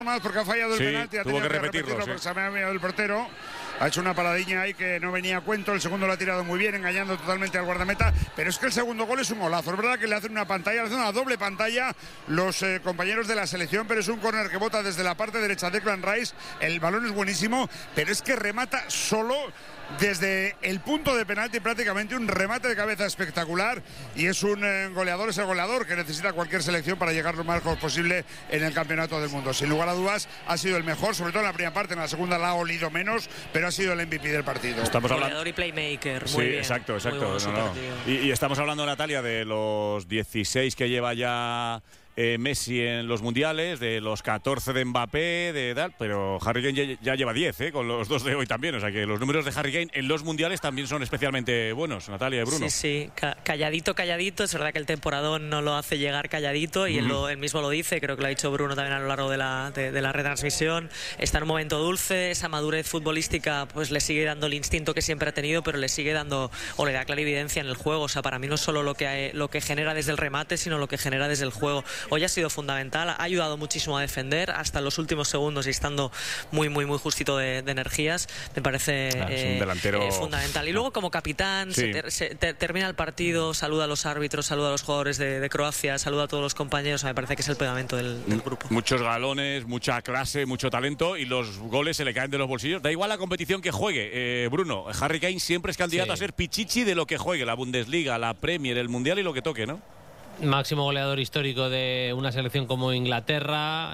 más porque ha fallado el penalti, ha tenido que repetirlo porque se ha mirado el portero. Ha hecho una paradiña ahí que no venía a cuento. El segundo lo ha tirado muy bien, engañando totalmente al guardameta. Pero es que el segundo gol es un golazo. Es verdad que le hacen una pantalla, le hacen una doble pantalla los compañeros de la selección, pero es un córner que bota desde la parte derecha de Declan Rice. El balón es buenísimo, pero es que remata solo desde el punto de penalti, prácticamente un remate de cabeza espectacular, y es un goleador, es el goleador que necesita cualquier selección para llegar lo más lejos posible en el campeonato del mundo. Sin lugar a dudas ha sido el mejor, sobre todo en la primera parte. En la segunda la ha olido menos, pero ha sido el MVP del partido. Estamos hablando... Goleador y playmaker, sí, muy bien. Exacto. Bueno, Y estamos hablando, Natalia, de los 16 que lleva ya Messi en los mundiales, de los 14 de Mbappé, de tal, pero Harry Kane ya lleva 10, con los 2 de hoy también. O sea que los números de Harry Kane en los mundiales también son especialmente buenos, Natalia y Bruno. Sí, calladito. Es verdad que el temporadón no lo hace llegar calladito, y él mismo lo dice, creo que lo ha dicho Bruno también a lo largo de la retransmisión. Está en un momento dulce, esa madurez futbolística pues le sigue dando el instinto que siempre ha tenido, pero le sigue dando, o le da clarividencia en el juego. O sea, para mí no es solo lo que genera desde el remate, sino lo que genera desde el juego. Hoy ha sido fundamental, ha ayudado muchísimo a defender hasta los últimos segundos, y estando muy justito de energías. Me parece es un delantero fundamental. Y luego, como capitán, termina el partido, saluda a los árbitros, saluda a los jugadores de Croacia, saluda a todos los compañeros. Me parece que es el pegamento del grupo. Muchos galones, mucha clase, mucho talento, y los goles se le caen de los bolsillos. Da igual la competición que juegue, Bruno. Harry Kane siempre es candidato a ser pichichi de lo que juegue, la Bundesliga, la Premier, el Mundial y lo que toque, ¿no? Máximo goleador histórico de una selección como Inglaterra.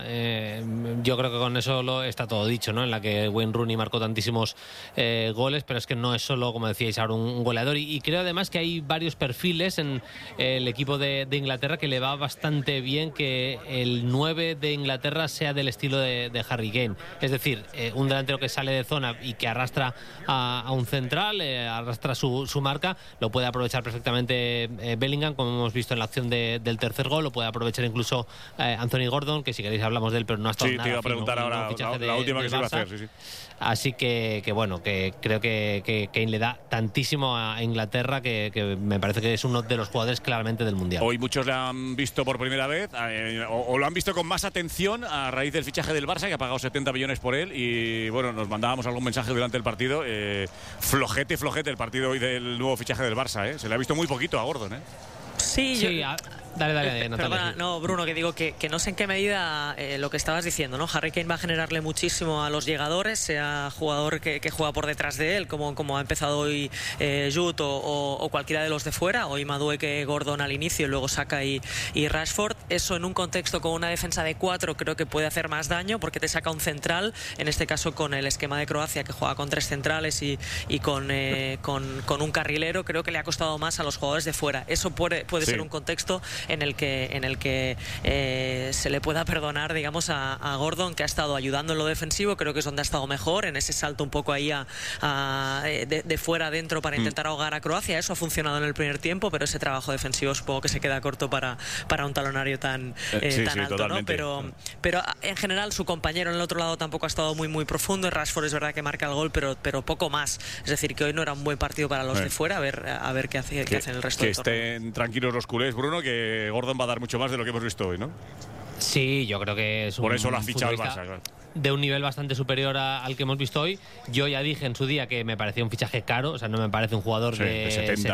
Yo creo que con eso está todo dicho, ¿no? En la que Wayne Rooney marcó tantísimos goles, pero es que no es solo, como decíais ahora, un goleador. Y creo además que hay varios perfiles en el equipo de Inglaterra que le va bastante bien que el 9 de Inglaterra sea del estilo de Harry Kane. Es decir, un delantero que sale de zona y que arrastra a un central, arrastra su marca, lo puede aprovechar perfectamente Bellingham, como hemos visto en la acción del tercer gol. Lo puede aprovechar incluso Anthony Gordon, que si queréis hablamos de él, pero no ha estado nada. Sí, te iba a preguntar ahora la última que se iba a hacer. Sí. Así que bueno, que creo que Kane le da tantísimo a Inglaterra que me parece que es uno de los jugadores claramente del Mundial. Hoy muchos le han visto por primera vez, o lo han visto con más atención a raíz del fichaje del Barça, que ha pagado 70 millones por él. Y bueno, nos mandábamos algún mensaje durante el partido. Flojete el partido hoy del nuevo fichaje del Barça. Se le ha visto muy poquito a Gordon. Sí, Dale, Natalia. Perdona, no, Bruno, que digo que no sé en qué medida lo que estabas diciendo, ¿no? Harry Kane va a generarle muchísimo a los llegadores, sea jugador que juega por detrás de él, como ha empezado hoy Jude o cualquiera de los de fuera. Hoy Madueke, Gordon al inicio, y luego Saka y Rashford. Eso en un contexto con una defensa de 4 creo que puede hacer más daño, porque te saca un central, en este caso con el esquema de Croacia, que juega con 3 centrales y con un carrilero. Creo que le ha costado más a los jugadores de fuera. Eso puede ser un contexto en el que se le pueda perdonar, digamos, a Gordon, que ha estado ayudando en lo defensivo. Creo que es donde ha estado mejor, en ese salto un poco ahí de fuera adentro para intentar ahogar a Croacia. Eso ha funcionado en el primer tiempo, pero ese trabajo defensivo supongo que se queda corto para un talonario tan alto, ¿no? Pero en general su compañero en el otro lado tampoco ha estado muy profundo. Rashford es verdad que marca el gol, pero poco más. Es decir, que hoy no era un buen partido para los de fuera. A ver qué hacen el resto del torneo. Que estén tranquilos los culés, Bruno, que Gordon va a dar mucho más de lo que hemos visto hoy, ¿no? Sí, yo creo que es por eso lo ha fichado el Barça, claro, de un nivel bastante superior al que hemos visto hoy. Yo ya dije en su día que me parecía un fichaje caro, o sea, no me parece un jugador de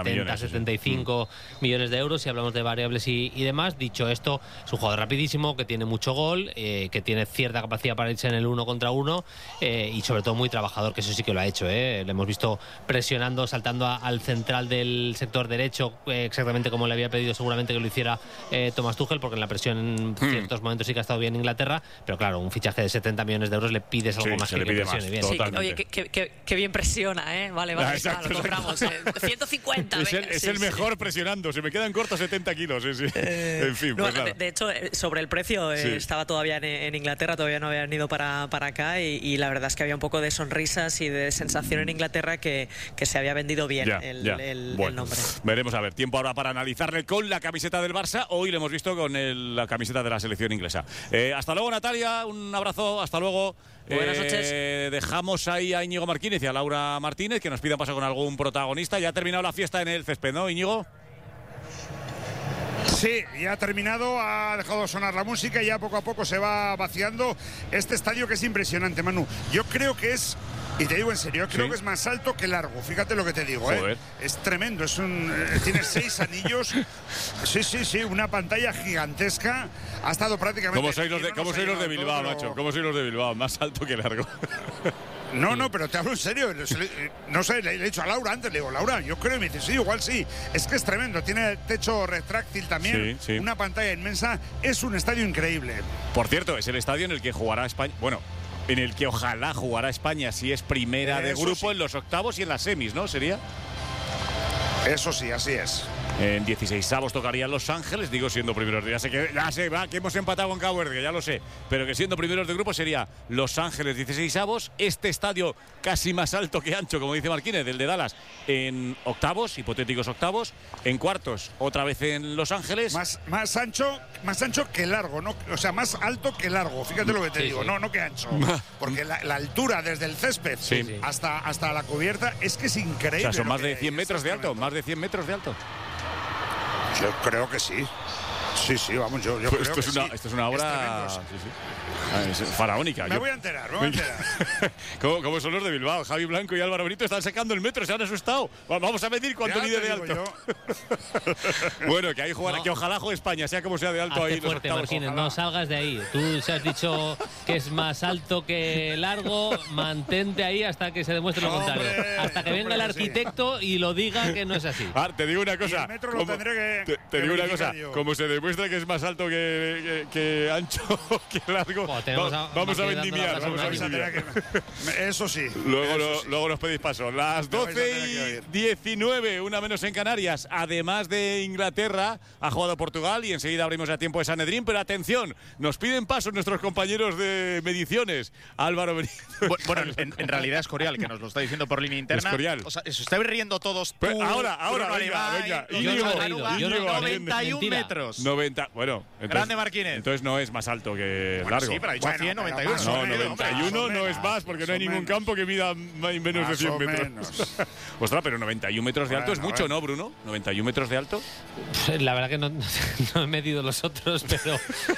75 millones de euros si hablamos de variables y demás. Dicho esto, es un jugador rapidísimo, que tiene mucho gol, que tiene cierta capacidad para irse en el 1 contra 1, y sobre todo muy trabajador, que eso sí que lo ha hecho. Le hemos visto presionando, saltando al central del sector derecho, exactamente como le había pedido seguramente que lo hiciera Thomas Tuchel, porque en la presión en ciertos momentos sí que ha estado bien Inglaterra, pero claro, un fichaje de 70 millones de euros le pides algo más, que presione bien. Sí, oye, que bien presiona, vale, exacto, lo compramos. 150. Es el mejor presionando, se me quedan cortos 70 kilos. En fin, no, pues de hecho, sobre el precio, estaba todavía en Inglaterra, todavía no habían ido para acá, y la verdad es que había un poco de sonrisas y de sensación en Inglaterra que se había vendido bien el nombre. Veremos, a ver, tiempo ahora para analizarle con la camiseta del Barça. Hoy lo hemos visto con la camiseta de la selección inglesa. Hasta luego, Natalia, un abrazo, hasta luego. Buenas noches. Dejamos ahí a Íñigo Martínez y a Laura Martínez, que nos pidan paso con algún protagonista. Ya ha terminado la fiesta en el césped, ¿no, Íñigo? Sí, ya ha terminado, ha dejado sonar la música y ya poco a poco se va vaciando este estadio, que es impresionante, Manu. Yo creo que es, y te digo en serio, creo que es más alto que largo. Fíjate lo que te digo, es tremendo. Tiene 6 anillos. Sí, una pantalla gigantesca. Ha estado prácticamente. ¿Cómo sois los de Bilbao, macho? ¿Cómo sois los de Bilbao? Más alto que largo. No, pero te hablo en serio. No sé, le he dicho a Laura antes, le digo, Laura, yo creo, y me dice, sí, igual sí. Es que es tremendo, tiene techo retráctil también, una pantalla inmensa, es un estadio increíble. Por cierto, es el estadio en el que jugará España, en el que ojalá jugará España si es primera de grupo en los octavos y en las semis, ¿no? ¿Sería? Eso sí, así es. En 16avos tocarían Los Ángeles, digo siendo primeros. Ya sé que hemos empatado con Cabo Verde, ya lo sé. Pero que siendo primeros de grupo sería Los Ángeles 16avos. Este estadio casi más alto que ancho, como dice Marquínez, del de Dallas, en octavos, hipotéticos octavos. En cuartos, otra vez en Los Ángeles. Más ancho que largo, ¿no? O sea, más alto que largo. Fíjate lo que te digo, no que ancho. Porque la altura desde el césped hasta la cubierta es que es increíble. O sea, son más de 100 metros de alto, más de 100 metros de alto. Yo creo que sí. Sí, vamos, yo creo esto que esto es una obra es faraónica. Me voy a enterar. ¿Cómo son los de Bilbao? Javi Blanco y Álvaro Benito están sacando el metro, se han asustado. Vamos a medir cuánto mide de alto. Bueno, que ahí jugará, que ojalá juegue España, sea como sea de alto. Hazte ahí. Fuerte, Marquínez, no salgas de ahí. Tú se has dicho que es más alto que largo, mantente ahí hasta que se demuestre lo contrario. Hasta que venga el arquitecto y lo diga que no es así. Te digo una cosa. Te digo una cosa. Como se demuestra que es más alto que ancho, que largo, vamos a vendimiar. Eso sí. Luego nos pedís paso. Las 12:19, una menos en Canarias. Además de Inglaterra, ha jugado Portugal y enseguida abrimos ya tiempo de Sanedrín. Pero atención, nos piden paso nuestros compañeros de mediciones. Álvaro Benito. Bueno, en realidad es Escorial, que nos lo está diciendo por línea interna. Escorial. O sea, os estáis riendo todos. Ahora, venga. Íñigo, 91 metros. 90, bueno. Entonces, grande Marquínez. Entonces no es más alto que largo. Sí, pero ha dicho 100, 91. No, 91 no es más, porque no hay ningún campo que mida menos de 100 metros. Ostras, pero 91 metros de alto es mucho, ¿no, Bruno? 91 metros de alto. La verdad que no he medido los otros, pero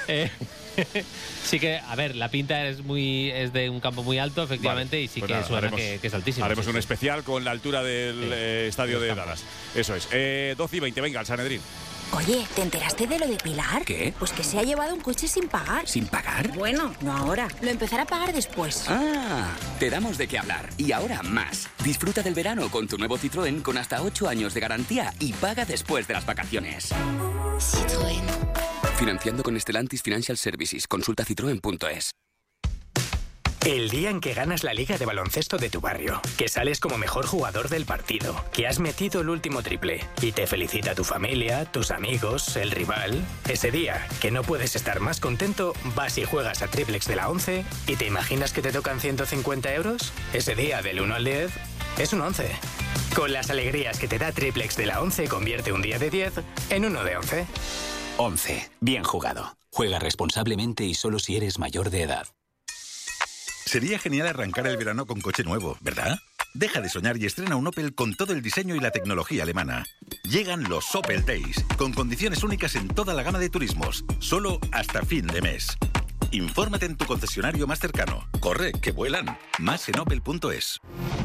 sí que, a ver, la pinta es de un campo muy alto, efectivamente, y sí que suena que es altísimo. Haremos un especial con la altura del estadio de Dallas. Eso es. 12:20, venga, al Sanedrín. Oye, ¿te enteraste de lo de Pilar? ¿Qué? Pues que se ha llevado un coche sin pagar. ¿Sin pagar? Bueno, no ahora. Lo empezará a pagar después. Te damos de qué hablar. Y ahora más. Disfruta del verano con tu nuevo Citroën con hasta 8 años de garantía y paga después de las vacaciones. Citroën. Financiando con Stellantis Financial Services. Consulta citroen.es. El día en que ganas la liga de baloncesto de tu barrio, que sales como mejor jugador del partido, que has metido el último triple y te felicita tu familia, tus amigos, el rival. Ese día, que no puedes estar más contento, vas y juegas a Triplex de la 11 y te imaginas que te tocan 150 euros. Ese día, del 1 al 10, es un 11. Con las alegrías que te da Triplex de la 11, convierte un día de 10 en uno de 11. 11. Bien jugado. Juega responsablemente y solo si eres mayor de edad. Sería genial arrancar el verano con coche nuevo, ¿verdad? Deja de soñar y estrena un Opel con todo el diseño y la tecnología alemana. Llegan los Opel Days, con condiciones únicas en toda la gama de turismos, solo hasta fin de mes. Infórmate en tu concesionario más cercano. Corre, que vuelan. Más en opel.es.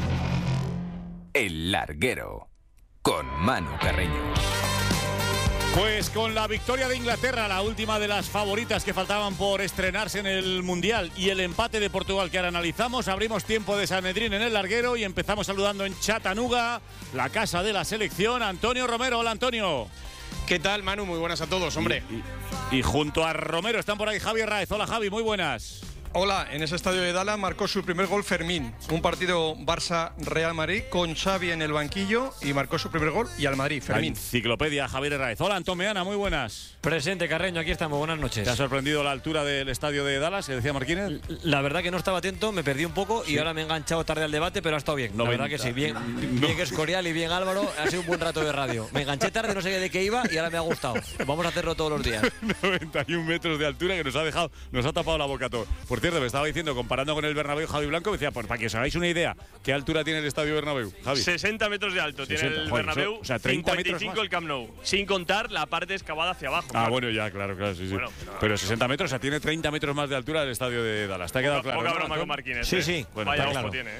El Larguero, con Manu Carreño. Pues con la victoria de Inglaterra, la última de las favoritas que faltaban por estrenarse en el Mundial, y el empate de Portugal que ahora analizamos, abrimos tiempo de Sanedrín en el Larguero y empezamos saludando en Chattanooga, la casa de la selección, Antonio Romero. Hola, Antonio. ¿Qué tal, Manu? Muy buenas a todos, hombre. Y junto a Romero están por ahí Javi Raez. Hola, Javi, muy buenas. Hola, en ese estadio de Dallas marcó su primer gol Fermín. Un partido Barça-Real Madrid con Xavi en el banquillo y marcó su primer gol y al Madrid, Fermín. La enciclopedia Javier Raez. Hola, Antón Meana, muy buenas. Presente, Carreño, aquí estamos, buenas noches. ¿Te ha sorprendido la altura del estadio de Dallas, que decía Marquínez? La verdad que no estaba atento, me perdí un poco y ahora me he enganchado tarde al debate, pero ha estado bien. 90. La verdad que sí, bien Escorial y bien Álvaro, ha sido un buen rato de radio. Me enganché tarde, no sé de qué iba y ahora me ha gustado. Vamos a hacerlo todos los días. 91 metros de altura que nos ha tapado la boca a todos. Por cierto, me estaba diciendo, comparando con el Bernabéu, Javi Blanco, me decía, pues para que os hagáis una idea, ¿qué altura tiene el estadio Bernabéu, Javi? 60 metros de alto 60, tiene el Bernabéu, o sea, 30 55 el Camp Nou, sin contar la parte excavada hacia abajo. Ah, bueno, ya, claro, sí. Bueno, pero 60 metros, o sea, tiene 30 metros más de altura el estadio de Dallas. ¿Te ha quedado claro? Poca broma con Marquínez. Sí. Bueno, vaya ojo tiene,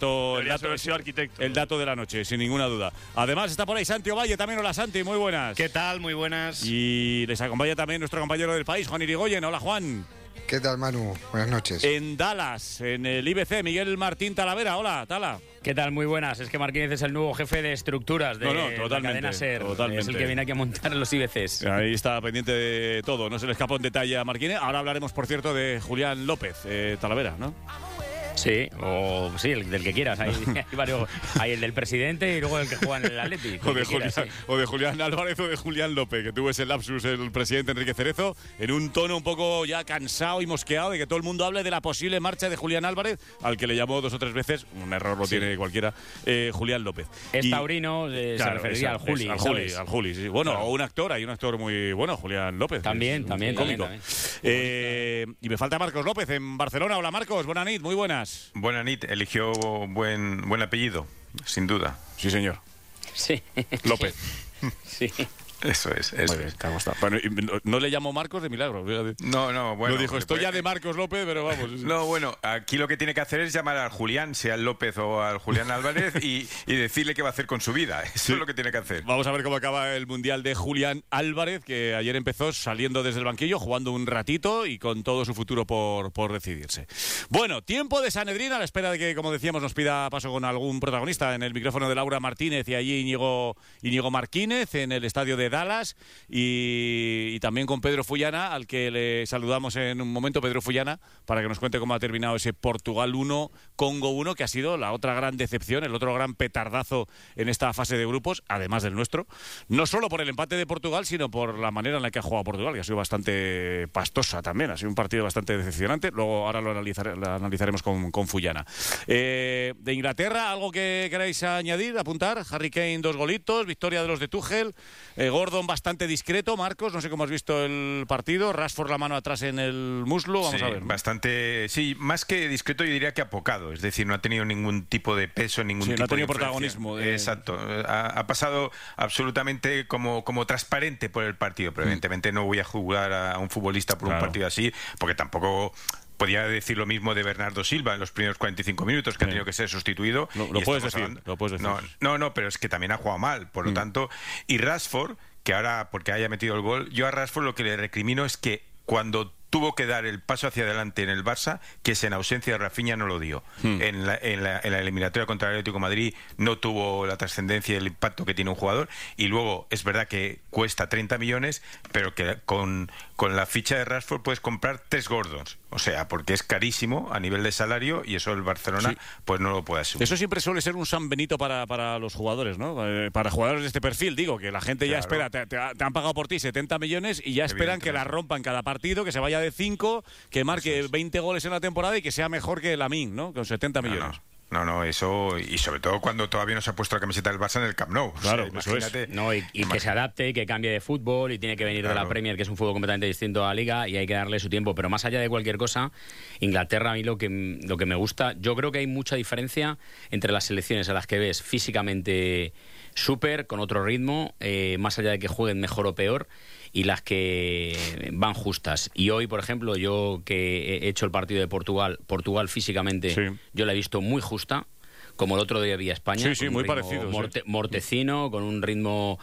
el dato de la noche, sin ninguna duda. Además, está por ahí Santi Ovalle también. Hola, Santi, muy buenas. ¿Qué tal? Muy buenas. Y les acompaña también nuestro compañero del país, Juan Irigoyen. Hola, Juan. ¿Qué tal, Manu? Buenas noches. En Dallas, en el IBC, Miguel Martín Talavera. Hola, Tala. ¿Qué tal? Muy buenas. Es que Marquínez es el nuevo jefe de estructuras de la cadena SER. Totalmente. Es el que viene aquí a montar los IBCs. Ahí está pendiente de todo. No se le escapa un detalle a Marquínez. Ahora hablaremos, por cierto, de Julián López Talavera, ¿no? Sí, del que quieras. Hay varios. Hay el del presidente y luego el que juega en el Atlético. O de Julián Álvarez o de Julián López, que tuvo ese lapsus el presidente Enrique Cerezo, en un tono un poco ya cansado y mosqueado de que todo el mundo hable de la posible marcha de Julián Álvarez, al que le llamó 2 o 3 veces, un error lo tiene cualquiera, Julián López. Es taurino, se referiría al Juli. Al Juli, sí. Bueno, claro. O un actor, hay un actor muy bueno, Julián López. También. Cómico. Y me falta Marcos López en Barcelona. Hola, Marcos, buenas nit, muy buenas. Buena nit, eligió buen apellido, sin duda. Sí, señor. Sí. López. Sí. Eso es. Bueno, no le llamó Marcos de milagro. No, bueno. Lo dijo, estoy ya de Marcos López, pero vamos. No, bueno, aquí lo que tiene que hacer es llamar al Julián, sea el López o al Julián Álvarez, y decirle qué va a hacer con su vida. Eso es lo que tiene que hacer. Vamos a ver cómo acaba el Mundial de Julián Álvarez, que ayer empezó saliendo desde el banquillo, jugando un ratito y con todo su futuro por decidirse. Bueno, tiempo de Sanedrín, a la espera de que, como decíamos, nos pida paso con algún protagonista en el micrófono de Laura Martínez y allí Íñigo Marquínez en el estadio de Dallas y también con Pedro Fullana, al que le saludamos en un momento. Pedro Fullana, para que nos cuente cómo ha terminado ese Portugal 1, Congo 1, que ha sido la otra gran decepción, el otro gran petardazo en esta fase de grupos, además del nuestro, no solo por el empate de Portugal, sino por la manera en la que ha jugado Portugal, que ha sido bastante pastosa también, ha sido un partido bastante decepcionante. Luego ahora lo analizaremos con Fullana. De Inglaterra, ¿algo que queráis añadir, apuntar? Harry Kane 2 golitos, victoria de los de Tuchel, Gordon bastante discreto. Marcos, no sé cómo has visto el partido. Rashford la mano atrás en el muslo, vamos a ver, ¿no? Bastante, sí, más que discreto yo diría que apocado, es decir, no ha tenido ningún tipo de peso, ningún tipo no ha tenido de protagonismo. Exacto, ha pasado absolutamente como transparente por el partido, pero evidentemente no voy a jugar a un futbolista por un partido así, porque tampoco... Podía decir lo mismo de Bernardo Silva en los primeros 45 minutos, que ha tenido que ser sustituido. Lo puedes decir. No, pero es que también ha jugado mal, por lo tanto. Y Rashford, que ahora, porque haya metido el gol, yo a Rashford lo que le recrimino es que cuando tuvo que dar el paso hacia adelante en el Barça, que en ausencia de Rafinha no lo dio. En la eliminatoria contra el Atlético de Madrid no tuvo la trascendencia y el impacto que tiene un jugador, y luego es verdad que cuesta 30 millones, pero que con la ficha de Rashford puedes comprar 3 Gordons, o sea, porque es carísimo a nivel de salario, y eso el Barcelona pues no lo puede asumir. Eso siempre suele ser un San Benito para los jugadores, ¿no? Para jugadores de este perfil, digo, que la gente ya espera, te han pagado por ti 70 millones y ya esperan que la rompan cada partido, que se vaya de 5, que marque 20 goles en la temporada y que sea mejor que Lamine, ¿no? Con 70 millones. No, eso, y sobre todo cuando todavía no se ha puesto la camiseta del Barça en el Camp Nou. Claro, o sea, imagínate. Eso es. No, y que se adapte, que cambie de fútbol, y tiene que venir de la Premier, que es un fútbol completamente distinto a la Liga, y hay que darle su tiempo. Pero más allá de cualquier cosa, Inglaterra, a mí lo que me gusta, yo creo que hay mucha diferencia entre las selecciones a las que ves físicamente súper, con otro ritmo, más allá de que jueguen mejor o peor, y las que van justas. Y hoy, por ejemplo, yo que he hecho el partido de Portugal físicamente, yo la he visto muy justa, como el otro día vi a España. Sí, muy parecido. Mortecino, con un ritmo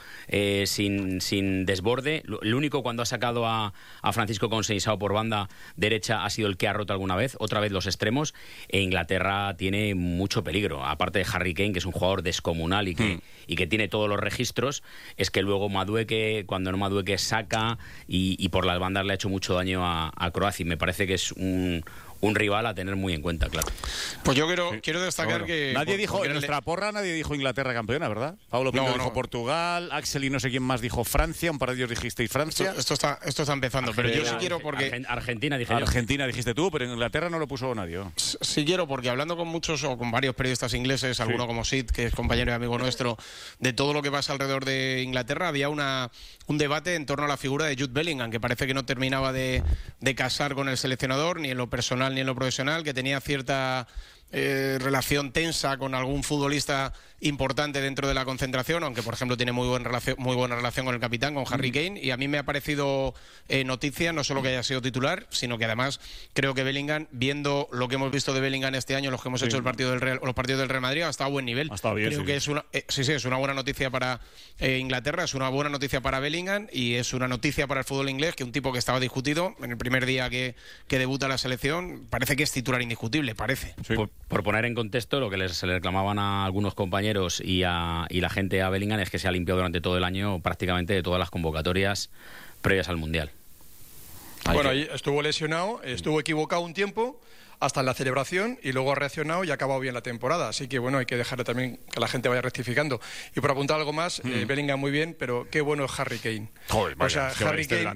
sin desborde. El único cuando ha sacado a Francisco Conceição por banda derecha ha sido el que ha roto alguna vez, otra vez los extremos. E Inglaterra tiene mucho peligro. Aparte de Harry Kane, que es un jugador descomunal y que tiene todos los registros, es que luego Madueke, cuando no Madueke, saca y por las bandas le ha hecho mucho daño a Croacia. Y me parece que es un rival a tener muy en cuenta, claro. Pues yo quiero destacar que... Nadie dijo, en nuestra porra nadie dijo Inglaterra campeona, ¿verdad? Pablo Pinto dijo Portugal, Axel y no sé quién más dijo Francia, un par de ellos dijisteis Francia. Esto está empezando, pero yo sí quiero porque... Argentina dije Argentina dijiste tú, pero en Inglaterra no lo puso nadie. Sí quiero, porque hablando con muchos o con varios periodistas ingleses, alguno como Sid, que es compañero y amigo nuestro, de todo lo que pasa alrededor de Inglaterra, había un debate en torno a la figura de Jude Bellingham, que parece que no terminaba de casar con el seleccionador, ni en lo personal personal ni en lo profesional, que tenía cierta relación tensa con algún futbolista importante dentro de la concentración, aunque por ejemplo tiene muy buena relación con el capitán, con Harry Kane, y a mí me ha parecido noticia no solo que haya sido titular, sino que además creo que Bellingham, viendo lo que hemos visto de Bellingham este año, los que hemos hecho los partidos del Real Madrid, ha estado a buen nivel. Ha estado bien, creo que es una es una buena noticia para Inglaterra, es una buena noticia para Bellingham y es una noticia para el fútbol inglés, que un tipo que estaba discutido en el primer día que debuta la selección, parece que es titular indiscutible, parece. Sí. Por poner en contexto, lo que se le reclamaban a algunos compañeros y la gente a Bellingham es que se ha limpiado durante todo el año prácticamente de todas las convocatorias previas al Mundial. Bueno, ahí estuvo lesionado, estuvo equivocado un tiempo hasta en la celebración y luego ha reaccionado y ha acabado bien la temporada. Así que bueno, hay que dejar también que la gente vaya rectificando. Y por apuntar algo más, Bellingham muy bien, pero qué bueno es Harry Kane. Joder, vaya, o sea, es que Harry Kane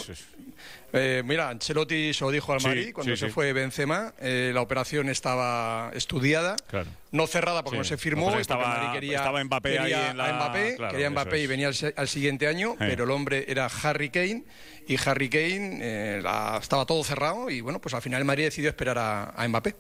mira, Ancelotti se lo dijo al Madrid cuando se fue Benzema, la operación estaba estudiada, no cerrada porque no se firmó, estaba Mbappé ahí en la... Mbappé, claro, quería Mbappé y venía al siguiente año, pero el hombre era Harry Kane y Harry Kane estaba todo cerrado y bueno, pues al final el Madrid decidió esperar a Mbappé.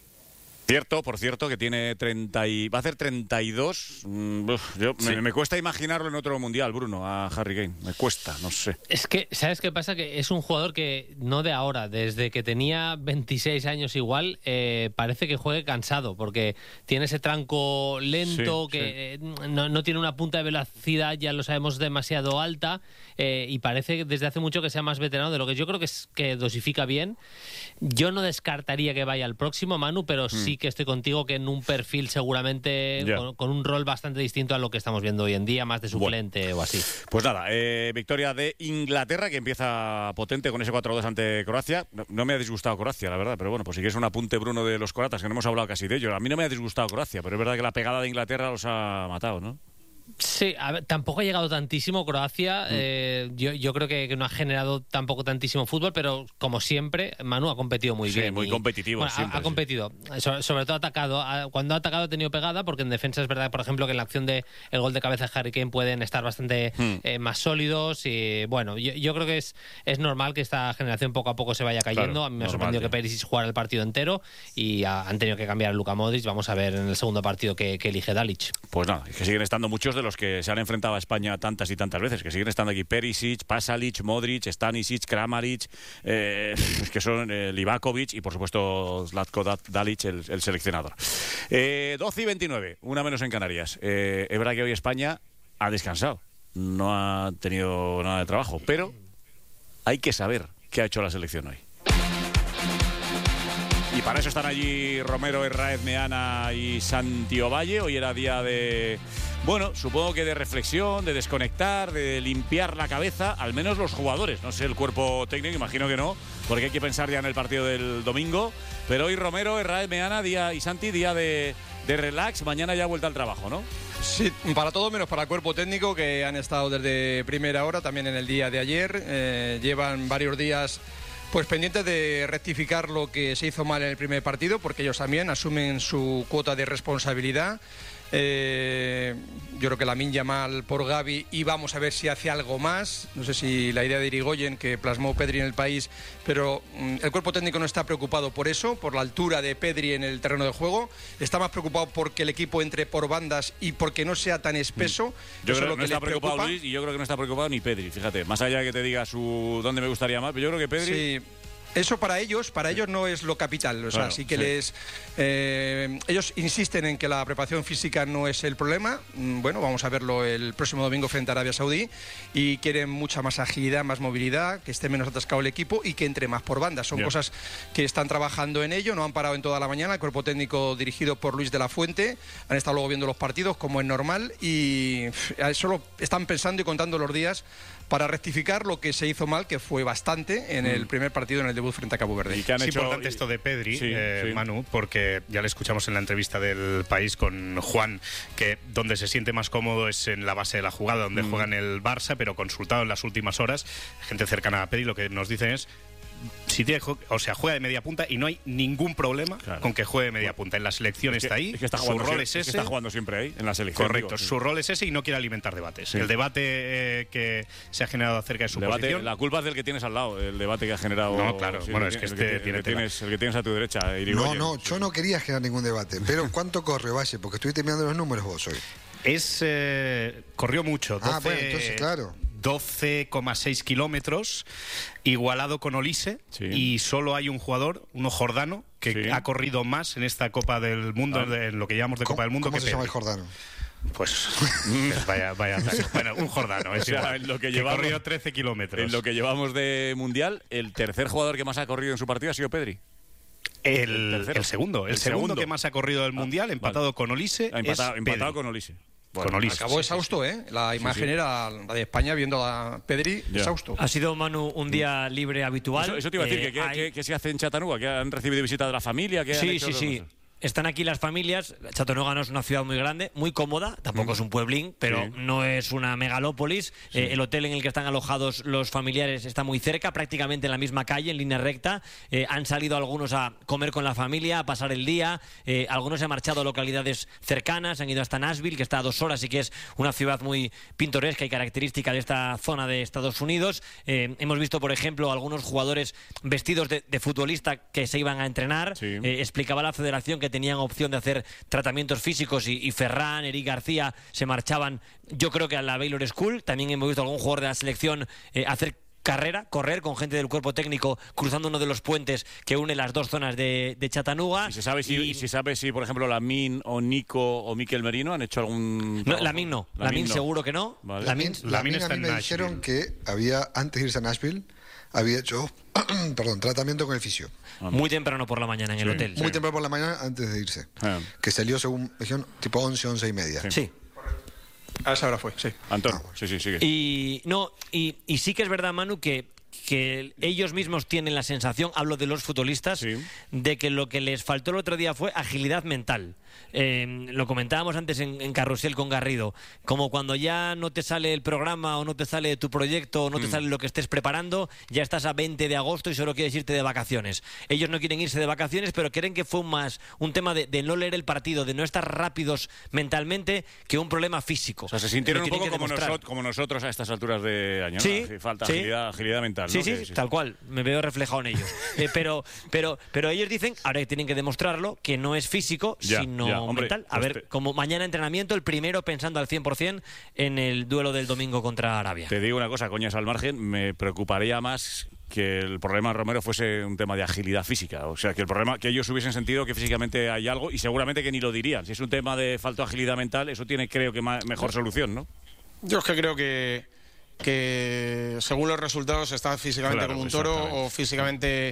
Por cierto, que tiene 30 y va a hacer 32. Me cuesta imaginarlo en otro mundial, Bruno, a Harry Kane. Me cuesta, no sé. Es que, ¿sabes qué pasa? Que es un jugador que no de ahora, desde que tenía 26 años igual, parece que juegue cansado, porque tiene ese tranco lento, no tiene una punta de velocidad, ya lo sabemos, demasiado alta, y parece desde hace mucho que sea más veterano de lo que yo creo que es, que dosifica bien. Yo no descartaría que vaya al próximo, Manu, pero sí que estoy contigo que en un perfil seguramente con un rol bastante distinto a lo que estamos viendo hoy en día, más de suplente o así. Pues nada, victoria de Inglaterra, que empieza potente con ese 4-2 ante Croacia. No me ha disgustado Croacia, la verdad, pero bueno, pues si quieres un apunte, Bruno, de los croatas, que no hemos hablado casi de ellos. A mí no me ha disgustado Croacia, pero es verdad que la pegada de Inglaterra los ha matado, ¿no? Sí, a ver, tampoco ha llegado tantísimo Croacia. Yo creo que no ha generado tampoco tantísimo fútbol, pero como siempre, Manu ha competido muy bien. Muy competitivo. Bueno, siempre, ha competido. Sobre todo ha atacado. Cuando ha atacado ha tenido pegada, porque en defensa es verdad, por ejemplo, que en la acción del gol de cabeza de Harry Kane pueden estar bastante más sólidos. Y bueno, yo creo que es normal que esta generación poco a poco se vaya cayendo. Claro, a mí me ha sorprendido que Perisic jugara el partido entero y han tenido que cambiar a Luka Modric. Vamos a ver en el segundo partido que elige Dalic. Pues nada, es que siguen estando muchos de los que se han enfrentado a España tantas y tantas veces, que siguen estando aquí: Perisic, Pasalic, Modric, Stanisic, Kramaric, que son Livakovic y por supuesto Zlatko Dalic, el seleccionador. 12:29, una menos en Canarias. Es verdad que hoy España ha descansado, no ha tenido nada de trabajo, pero hay que saber qué ha hecho la selección hoy. Y para eso están allí Romero, Herráez, Meana y Santi Ovalle. Hoy era día de, bueno, supongo que de reflexión, de desconectar, de limpiar la cabeza, al menos los jugadores. No sé, el cuerpo técnico, imagino que no, porque hay que pensar ya en el partido del domingo. Pero hoy Romero, Herráez, Meana y Santi, día de relax, mañana ya vuelta al trabajo, ¿no? Sí, para todo menos para el cuerpo técnico, que han estado desde primera hora, también en el día de ayer. Llevan varios días pues pendientes de rectificar lo que se hizo mal en el primer partido, porque ellos también asumen su cuota de responsabilidad. Yo creo que Lamine Yamal por Gavi, y vamos a ver si hace algo más. No sé si la idea de Irigoyen, que plasmó Pedri en el país, pero el cuerpo técnico no está preocupado por eso, por la altura de Pedri en el terreno de juego. Está más preocupado porque el equipo entre por bandas y porque no sea tan espeso. Yo creo que no está preocupado Luis, y yo creo que no está preocupado ni Pedri, fíjate. Más allá de que te diga dónde me gustaría más, pero yo creo que Pedri... Sí. Eso para ellos no es lo capital, o sea, claro, sí que ellos insisten en que la preparación física no es el problema. Bueno, vamos a verlo el próximo domingo frente a Arabia Saudí, y quieren mucha más agilidad, más movilidad, que esté menos atascado el equipo y que entre más por bandas. Son cosas que están trabajando en ello, no han parado en toda la mañana. El cuerpo técnico dirigido por Luis de la Fuente han estado luego viendo los partidos como es normal, y solo están pensando y contando los días para rectificar lo que se hizo mal, que fue bastante en el primer partido, en el debut frente a Cabo Verde. Es importante esto de Pedri, Manu, porque ya le escuchamos en la entrevista del País con Juan, que donde se siente más cómodo es en la base de la jugada, donde juega en el Barça, pero consultado en las últimas horas, gente cercana a Pedri, lo que nos dicen es: si tiene, o sea, juega de media punta y no hay ningún problema con que juegue de media punta. En la selección está ahí, es que está su jugando, rol es ese. Es que está jugando siempre ahí, en la selección. Correcto, digo, su rol es ese y no quiere alimentar debates. El debate que se ha generado acerca de su posición... La culpa es del que tienes al lado, el debate que ha generado... No, claro, bueno, es que el que tienes a tu derecha, Irigoyen. No, yo no quería generar ningún debate, pero ¿cuánto corre, Valle? Porque estuviste mirando los números vos hoy. Corrió mucho. 12, bueno, entonces, claro. 12,6 kilómetros, igualado con Olise, y solo hay un jugador, uno jordano, que ha corrido más en esta Copa del Mundo, en lo que llamamos de Copa del Mundo. ¿Cómo se llama el jordano? Pues vaya bueno, un jordano. Es igual, en lo que corrió 13 kilómetros. En lo que llevamos de Mundial, el tercer jugador que más ha corrido en su partido ha sido Pedri. El segundo que más ha corrido del Mundial, empatado con Olise. Empatado con Olise. Bueno, acabó exhausto, ¿eh? La imagen era la de España viendo a Pedri exhausto. Ha sido, Manu, un día libre habitual. Eso te iba a decir, que se hace en Chattanooga, que han recibido visita de la familia. Que sí. Están aquí las familias. Chattanooga no es una ciudad muy grande, muy cómoda, tampoco es un pueblín, pero no es una megalópolis. El hotel en el que están alojados los familiares está muy cerca, prácticamente en la misma calle, en línea recta. Han salido algunos a comer con la familia, a pasar el día. Algunos se han marchado a localidades cercanas, han ido hasta Nashville, que está a 2 horas y que es una ciudad muy pintoresca y característica de esta zona de Estados Unidos. Hemos visto, por ejemplo, algunos jugadores vestidos de futbolista que se iban a entrenar. Explicaba la federación que tenían opción de hacer tratamientos físicos y Ferran, Eric García se marchaban, yo creo que a la Baylor School. También hemos visto a algún jugador de la selección hacer correr con gente del cuerpo técnico cruzando uno de los puentes que une las dos zonas de Chattanooga. ¿Y se sabe si, por ejemplo, Lamin o Nico o Mikel Merino han hecho algún... No, Lamin no. Lamin seguro que no. Vale. Lamin a mí me dijeron que antes de irse a Nashville, había hecho tratamiento con el fisio. Muy temprano por la mañana en el hotel. Muy temprano por la mañana antes de irse. Que salió, según me dijeron, tipo 11 y media. Sí. A esa hora fue, sí. Antón, sí, sigue. Y sí que es verdad, Manu, que ellos mismos tienen la sensación, hablo de los futbolistas, de que lo que les faltó el otro día fue agilidad mental. Lo comentábamos antes en Carrusel con Garrido, como cuando ya no te sale el programa o no te sale tu proyecto o no te sale lo que estés preparando, ya estás a 20 de agosto y solo quieres irte de vacaciones. Ellos no quieren irse de vacaciones, pero creen que fue más un tema de no leer el partido, de no estar rápidos mentalmente, que un problema físico. O sea, se sintieron un poco como nosotros a estas alturas de año, ¿no? Sí, falta agilidad mental, ¿no? Sí, tal cual, me veo reflejado en ellos. Pero ellos dicen, ahora tienen que demostrarlo, que no es físico, sino mental. A ver, como mañana entrenamiento, el primero pensando al 100% en el duelo del domingo contra Arabia. Te digo una cosa, coñas al margen, me preocuparía más que el problema de Romero fuese un tema de agilidad física. O sea, que el problema, que ellos hubiesen sentido que físicamente hay algo y seguramente que ni lo dirían. Si es un tema de falta de agilidad mental, eso tiene, creo que, mejor solución, ¿no? Yo es que creo que según los resultados está físicamente como un toro o físicamente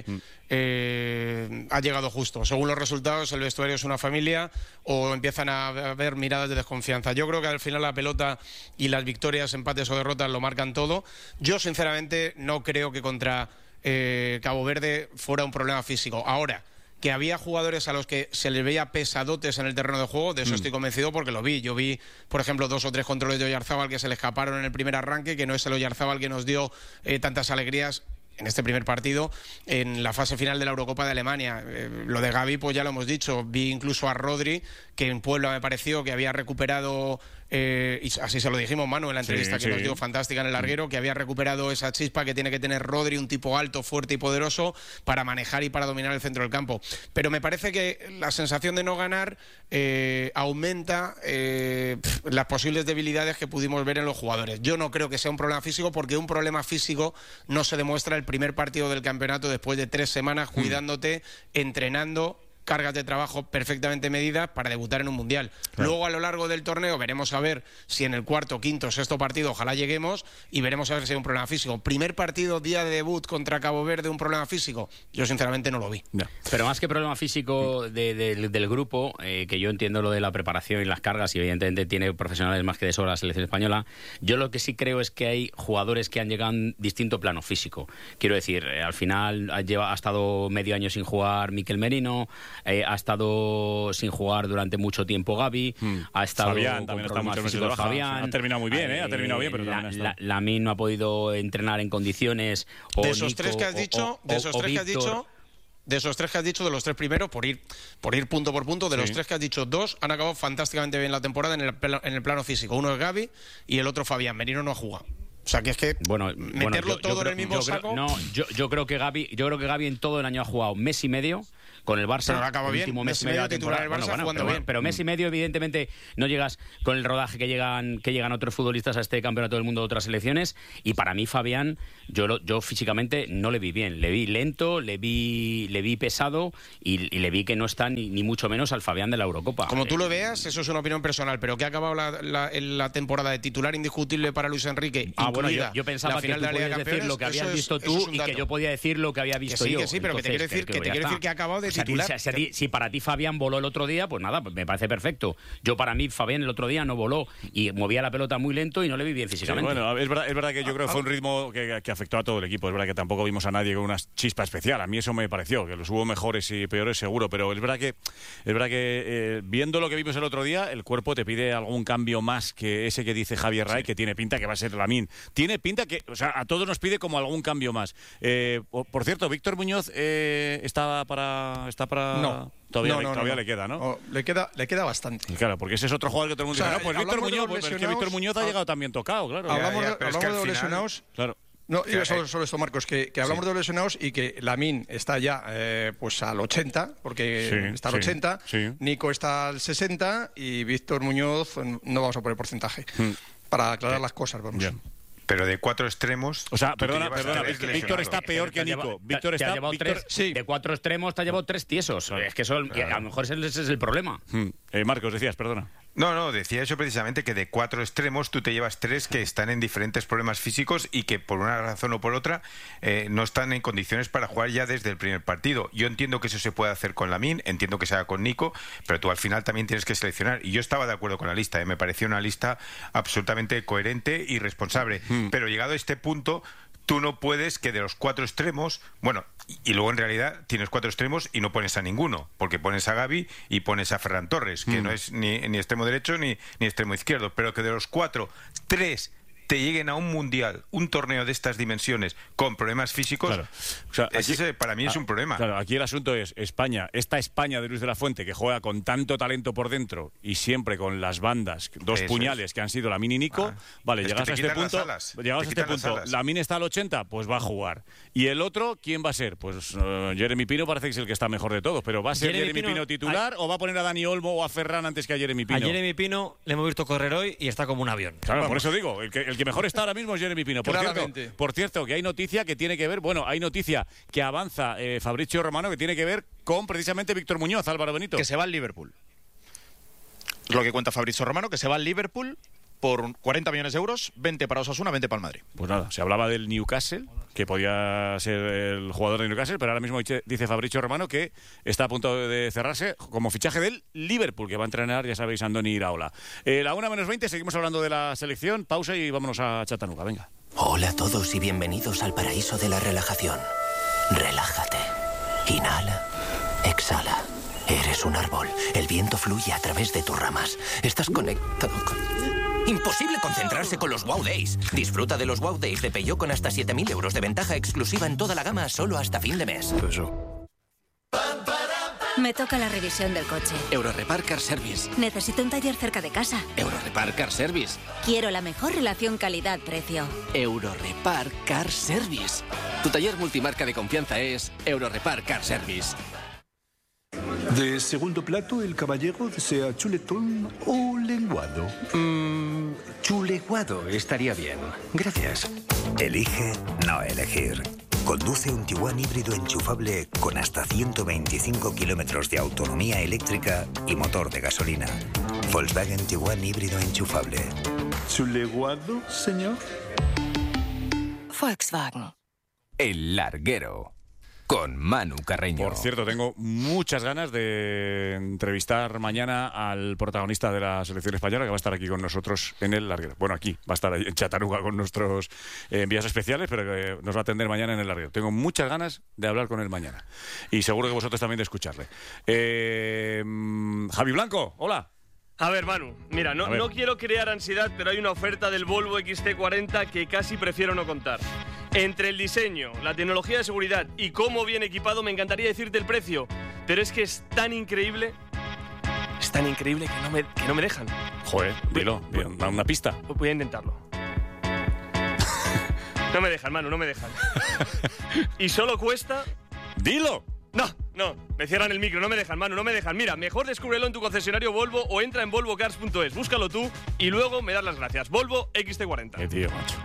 ha llegado justo. Según los resultados, el vestuario es una familia o empiezan a haber miradas de desconfianza. Yo creo que al final la pelota y las victorias, empates o derrotas lo marcan todo. Yo sinceramente no creo que contra Cabo Verde fuera un problema físico. Ahora, que había jugadores a los que se les veía pesadotes en el terreno de juego, de eso estoy convencido porque lo vi. Yo vi, por ejemplo, 2 o 3 controles de Oyarzábal que se le escaparon en el primer arranque, que no es el Oyarzábal que nos dio tantas alegrías en este primer partido en la fase final de la Eurocopa de Alemania. Lo de Gavi, pues ya lo hemos dicho. Vi incluso a Rodri, que en Puebla me pareció que había recuperado, y así se lo dijimos, Manu, en la entrevista que nos dio fantástica en el larguero, que había recuperado esa chispa que tiene que tener Rodri, un tipo alto, fuerte y poderoso, para manejar y para dominar el centro del campo. Pero me parece que la sensación de no ganar aumenta las posibles debilidades que pudimos ver en los jugadores. Yo no creo que sea un problema físico, porque un problema físico no se demuestra el primer partido del campeonato después de 3 semanas cuidándote, entrenando, cargas de trabajo perfectamente medidas para debutar en un mundial. Luego, a lo largo del torneo, veremos a ver si en el cuarto, quinto, sexto partido, ojalá lleguemos, y veremos a ver si hay un problema físico. Primer partido, día de debut contra Cabo Verde, un problema físico. Yo sinceramente no lo vi. Pero más que problema físico del grupo, que yo entiendo lo de la preparación y las cargas, y evidentemente tiene profesionales más que de sobra la selección española, yo lo que sí creo es que hay jugadores que han llegado en distinto plano físico. Quiero decir, al final ha estado medio año sin jugar Mikel Merino, ha estado sin jugar durante mucho tiempo Gavi, ha estado Fabián, con también problemas físicos Fabián. Ha terminado muy bien, ha terminado bien, pero Lamine no ha podido entrenar en condiciones. De esos tres que has dicho, de los tres primeros, por ir punto por punto, de los tres que has dicho, 2 han acabado fantásticamente bien la temporada en el plano físico. Uno es Gavi y el otro Fabián. Merino no ha jugado. O sea, que es que meterlo todo en el mismo saco... Yo creo que Gavi en todo el año ha jugado mes y medio con el Barça. Pero no acaba bien. Último mes y medio de temporada. El Barça jugando bien. Pero mes y medio, evidentemente, no llegas con el rodaje que llegan otros futbolistas a este campeonato del mundo de otras selecciones. Y para mí, Fabián, yo físicamente no le vi bien. Le vi lento, le vi pesado y le vi que no está ni mucho menos al Fabián de la Eurocopa. Como tú lo veas, eso es una opinión personal, pero que ha acabado la temporada de titular indiscutible para Luis Enrique. Bueno, yo pensaba que tú podías decir lo que habías visto tú y que yo podía decir lo que había visto yo. Que sí, pero que te quiero decir que ha acabado de titular. Si para ti Fabián voló el otro día, pues nada, me parece perfecto. Yo para mí Fabián el otro día no voló y movía la pelota muy lento y no le vi bien físicamente. Sí, bueno, es verdad que yo creo que fue un ritmo que afectó a todo el equipo. Es verdad que tampoco vimos a nadie con una chispa especial. A mí eso me pareció, que los hubo mejores y peores seguro, pero es verdad que viendo lo que vimos el otro día, el cuerpo te pide algún cambio más que ese que dice Javier Ray, que tiene pinta que va a ser Lamine. Tiene pinta que, o sea, a todos nos pide como algún cambio más. Por cierto, Víctor Muñoz está para No. Todavía le queda, ¿no? Oh, le queda bastante. Claro, porque ese es otro jugador que todo el mundo dice, no, pues Víctor Muñoz ha llegado también tocado, claro. Hablamos de lesionados. Claro. No, solo esto, Marcos, que hablamos de lesionados y que Lamine está ya pues al 80, porque está al 80, Nico está al 60 y Víctor Muñoz no vamos a poner porcentaje. Para aclarar las cosas, vamos. Bien. Pero de 4 extremos... O sea, perdona, Víctor está peor que Nico. De 4 extremos te ha llevado 3 tiesos. Claro, es que eso, a lo mejor ese es el problema. Marcos, decías, perdona. No, decía eso precisamente, que de 4 extremos tú te llevas 3 que están en diferentes problemas físicos y que por una razón o por otra no están en condiciones para jugar ya desde el primer partido. Yo entiendo que eso se puede hacer con Lamine, entiendo que se haga con Nico, pero tú al final también tienes que seleccionar. Y yo estaba de acuerdo con la lista, me pareció una lista absolutamente coherente y responsable. Pero llegado a este punto, tú no puedes que de los 4 extremos, bueno, y luego en realidad tienes 4 extremos y no pones a ninguno, porque pones a Gavi y pones a Ferran Torres, que no es ni extremo derecho ni extremo izquierdo, pero que de los 4, 3 te lleguen a un mundial, un torneo de estas dimensiones con problemas físicos, claro. O sea, ese para mí es un problema. Claro, aquí el asunto es España, esta España de Luis de la Fuente que juega con tanto talento por dentro y siempre con las bandas, dos puñales que han sido Lamine y Nico, vale, llegas a este punto, Lamine está al 80, pues va a jugar. Y el otro, ¿quién va a ser? Pues Jeremy Pino parece que es el que está mejor de todos, pero ¿va a ser Jeremy Pino titular o va a poner a Dani Olmo o a Ferran antes que a Jeremy Pino? A Jeremy Pino le hemos visto correr hoy y está como un avión. Claro, vamos. Por eso digo, el que mejor está ahora mismo es Jeremy Pino. Por cierto, que hay noticia que tiene que ver, hay noticia que avanza Fabrizio Romano que tiene que ver con precisamente Víctor Muñoz, Álvaro Benito. Que se va al Liverpool. Es lo que cuenta Fabrizio Romano, que se va al Liverpool por 40 millones de euros, 20 para Osasuna, 20 para el Madrid. Pues nada, se hablaba del Newcastle, que podía ser el jugador de Newcastle, pero ahora mismo dice Fabrizio Romano que está a punto de cerrarse como fichaje del Liverpool, que va a entrenar, ya sabéis, Andoni Iraola. La 1:20, seguimos hablando de la selección, pausa y vámonos a Chattanooga, venga. Hola a todos y bienvenidos al paraíso de la relajación. Relájate. Inhala. Exhala. Eres un árbol. El viento fluye a través de tus ramas. Estás conectado con... Imposible concentrarse con los Wow Days. Disfruta de los Wow Days de Peugeot con hasta 7.000 euros de ventaja exclusiva en toda la gama solo hasta fin de mes. Me toca la revisión del coche. Eurorepar Car Service. Necesito un taller cerca de casa. Eurorepar Car Service. Quiero la mejor relación calidad-precio. Eurorepar Car Service. Tu taller multimarca de confianza es Eurorepar Car Service. De segundo plato, el caballero desea chuletón o lenguado. Chuleguado estaría bien. Gracias. Elige no elegir. Conduce un Tiguan híbrido enchufable con hasta 125 kilómetros de autonomía eléctrica y motor de gasolina. Volkswagen Tiguan híbrido enchufable. ¿Chuleguado, señor? Volkswagen. El larguero. con Manu Carreño. Por cierto, tengo muchas ganas de entrevistar mañana al protagonista de la selección española, que va a estar aquí con nosotros en el larguero. Bueno, aquí va a estar ahí en Chattanooga con nuestros envíos especiales, pero que nos va a atender mañana en el larguero. Tengo muchas ganas de hablar con él mañana. Y seguro que vosotros también de escucharle. Javi Blanco, hola. A ver, Manu, mira, no quiero crear ansiedad, pero hay una oferta del Volvo XC40 que casi prefiero no contar. Entre el diseño, la tecnología de seguridad y cómo viene equipado, me encantaría decirte el precio, pero es que es tan increíble que no me dejan. Joder, dilo, da una pista. Voy a intentarlo. No me dejan, Manu, no me dejan. Y solo cuesta... ¡Dilo! No, me cierran el micro, no me dejan, Manu, no me dejan. Mira, mejor descúbrelo en tu concesionario Volvo o entra en volvocars.es, búscalo tú y luego me das las gracias. Volvo XT40. Qué tío, macho.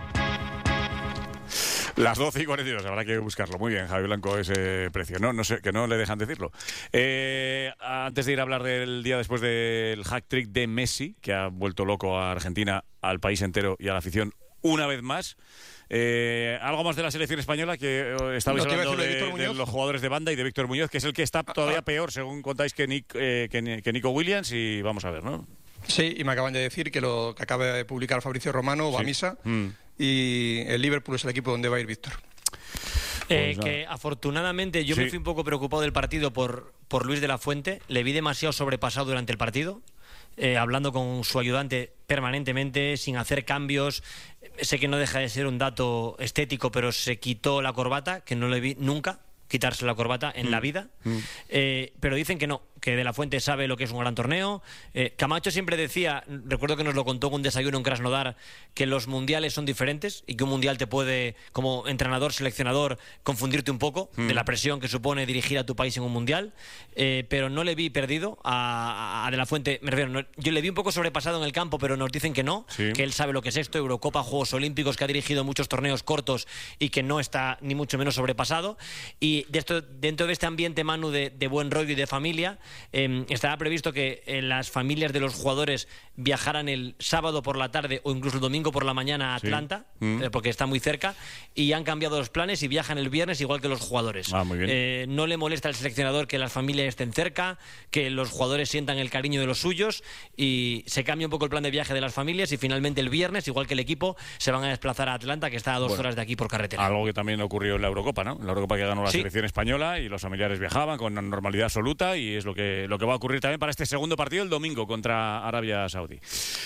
Las 12:42, habrá que buscarlo. Muy bien, Javi Blanco, ese precio. No sé, que no le dejan decirlo. Antes de ir a hablar del día después del hack-trick de Messi, que ha vuelto loco a Argentina, al país entero y a la afición una vez más. Algo más de la selección española, que estabais hablando de los jugadores de banda y de Víctor Muñoz, que es el que está todavía peor, según contáis, que Nico Williams, y vamos a ver, ¿no? Sí, y me acaban de decir que lo que acaba de publicar Fabricio Romano va a misa, y el Liverpool es el equipo donde va a ir Víctor. Que afortunadamente yo me fui un poco preocupado del partido por Luis de la Fuente. Le vi demasiado sobrepasado durante el partido, hablando con su ayudante permanentemente, sin hacer cambios. Sé que no deja de ser un dato estético, pero se quitó la corbata, que no le vi nunca quitarse la corbata en la vida. Pero dicen que no, que De la Fuente sabe lo que es un gran torneo. Camacho siempre decía, recuerdo que nos lo contó en un desayuno en Krasnodar, que los mundiales son diferentes y que un mundial te puede, como entrenador, seleccionador, confundirte un poco de la presión que supone dirigir a tu país en un mundial. Pero no le vi perdido a De la Fuente. Me refiero, yo le vi un poco sobrepasado en el campo, pero nos dicen que no, que él sabe lo que es esto, Eurocopa, Juegos Olímpicos, que ha dirigido muchos torneos cortos y que no está ni mucho menos sobrepasado. Y dentro de este ambiente, Manu, de buen rollo y de familia, estaba previsto que las familias de los jugadores viajaran el sábado por la tarde o incluso el domingo por la mañana a Atlanta, porque está muy cerca, y han cambiado los planes y viajan el viernes igual que los jugadores. Muy bien. No le molesta al seleccionador que las familias estén cerca, que los jugadores sientan el cariño de los suyos, y se cambia un poco el plan de viaje de las familias, y finalmente el viernes, igual que el equipo, se van a desplazar a Atlanta, que está a 2 horas de aquí por carretera. Algo que también ocurrió en la Eurocopa, ¿no? En la Eurocopa que ganó la selección española, y los familiares viajaban con normalidad absoluta, y es lo que va a ocurrir también para este segundo partido el domingo contra Arabia Saudí.